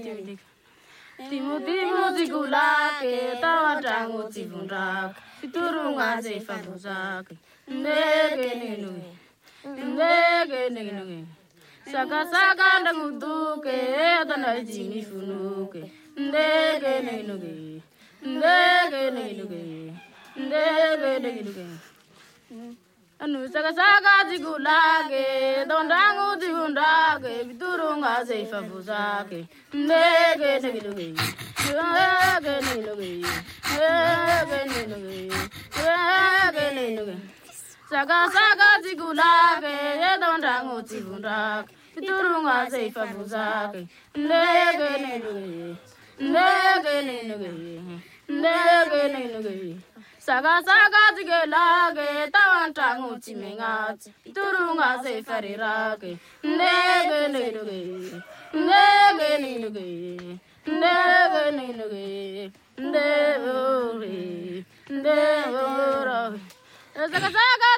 Timothy Gulake, Tawatango Tivundak, Turunga Zefabuzak, Ndege, Saka Naguduke, the Najimi Funuke, Ndege, Anu Saka Zigulake, Dondango Tivundake, Turunga Zefabuzake, Ndege. Saka Zigulake, Dondango Tivundak, Turunga Zefabuzake, Ndege. Saka Zigulake, Tawantango Timingat, Turunga Zefarirake, Ndege. Saka